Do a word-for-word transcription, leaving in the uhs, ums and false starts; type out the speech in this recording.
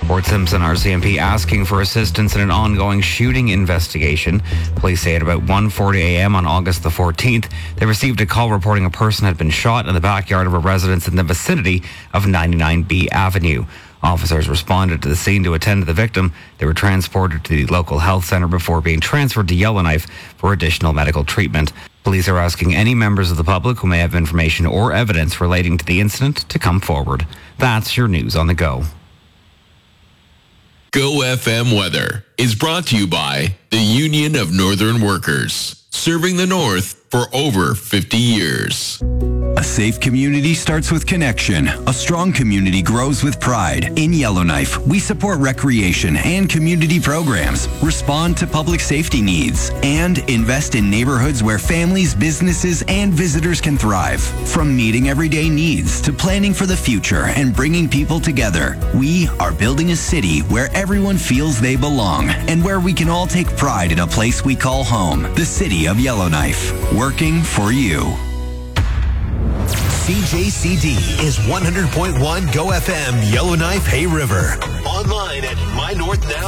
Port Simpson R C M P asking for assistance in an ongoing shooting investigation. Police say at about one forty a.m. on August the fourteenth, they received a call reporting a person had been shot in the backyard of a residence in the vicinity of ninety-nine B Avenue. Officers responded to the scene to attend to the victim. They were transported to the local health centre before being transferred to Yellowknife for additional medical treatment. Police are asking any members of the public who may have information or evidence relating to the incident to come forward. That's your news on the go. Go F M weather is brought to you by the Union of Northern Workers, serving the North for over fifty years. A safe community starts with connection. A strong community grows with pride. In Yellowknife, we support recreation and community programs, respond to public safety needs, and invest in neighborhoods where families, businesses, and visitors can thrive. From meeting everyday needs to planning for the future and bringing people together, we are building a city where everyone feels they belong and where we can all take pride in a place we call home, the city of Yellowknife, working for you. C J C D is one hundred point one Go F M, Yellowknife, Hay River. Online at my north now